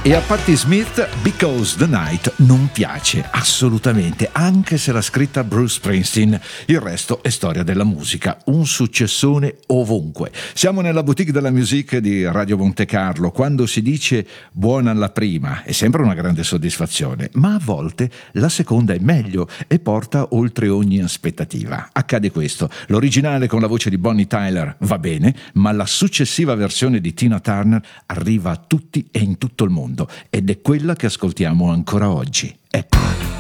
E a Patti Smith Because the Night non piace assolutamente, anche se l'ha scritta Bruce Springsteen. Il resto è storia della musica, un successone ovunque. Siamo nella boutique della musique di Radio Monte Carlo. Quando si dice buona la prima è sempre una grande soddisfazione, ma a volte la seconda è meglio e porta oltre ogni aspettativa. Accade questo: l'originale con la voce di Bonnie Tyler va bene, ma la successiva versione di Tina Turner arriva a tutti e in tutto il mondo, ed è quella che ascoltiamo ancora oggi. Ecco.